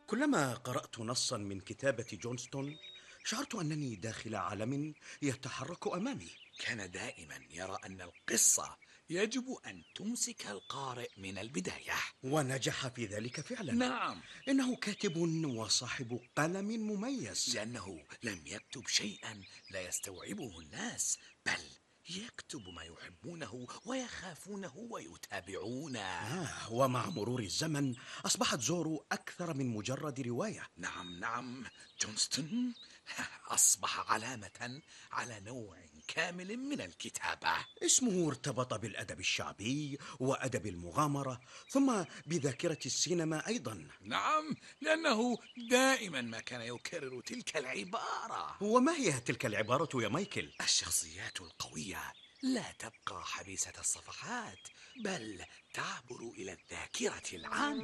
كلما قرأت نصا من كتابة جونستون شعرت أنني داخل عالم يتحرك أمامي. كان دائما يرى أن القصة يجب أن تمسك القارئ من البداية. ونجح في ذلك فعلا. نعم، إنه كاتب وصاحب قلم مميز. لأنه لم يكتب شيئا لا يستوعبه الناس، بل يكتب ما يحبونه ويخافونه ويتابعونه. ومع مرور الزمن أصبحت زورو أكثر من مجرد رواية. نعم نعم، جونستون أصبح علامة على نوع كامل من الكتابة. اسمه ارتبط بالأدب الشعبي وأدب المغامرة ثم بذاكرة السينما أيضا. نعم، لأنه دائما ما كان يكرر تلك العبارة: وما هي تلك العبارة يا مايكل؟ الشخصيات القوية لا تبقى حبيسة الصفحات، بل تعبر إلى الذاكرة العامة.